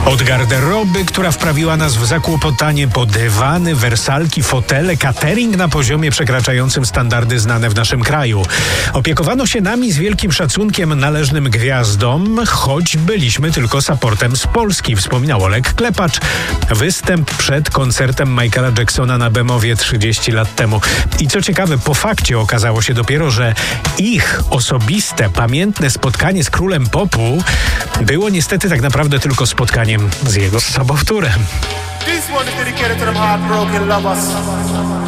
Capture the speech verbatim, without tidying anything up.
Od garderoby, która wprawiła nas w zakłopotanie, po dywany, wersalki, fotele, catering na poziomie przekraczającym standardy znane w naszym kraju. Opiekowano się nami z wielkim szacunkiem należnym gwiazdom, choć byliśmy tylko supportem z Polski, wspominał Oleg Klepacz. Występ przed koncertem Michaela Jacksona na Bemowie trzydzieści lat temu. I co ciekawe, po fakcie okazało się dopiero, że ich osobiste, pamiętne spotkanie z królem popu było niestety tak naprawdę tylko spotkaniem z jego sobowtórem.